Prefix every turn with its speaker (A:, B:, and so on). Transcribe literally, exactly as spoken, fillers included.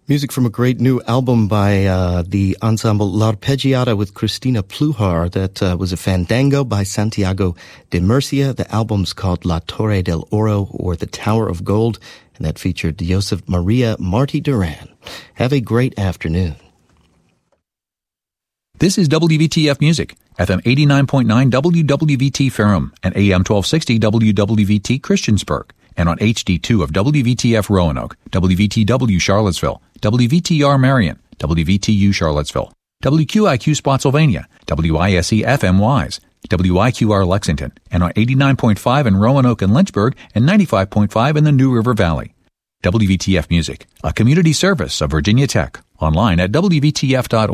A: Music from a great new album by uh, the ensemble L'Arpeggiata with Cristina Pluhar. That uh, was a fandango by Santiago de Murcia. The album's called La Torre del Oro, or The Tower of Gold, and that featured Joseph Maria Martí Duran. Have a great afternoon.
B: This is W V T F Music, F M eighty-nine point nine W W V T Ferrum and A M twelve sixty W W V T Christiansburg, and on H D two of W V T F Roanoke, W V T W Charlottesville, W V T R Marion, W V T U Charlottesville, W Q I Q Spotsylvania, W I S E F M Wise, W I Q R Lexington, and on eighty-nine point five in Roanoke and Lynchburg, and ninety-five point five in the New River Valley. W V T F Music, a community service of Virginia Tech, online at W V T F dot org.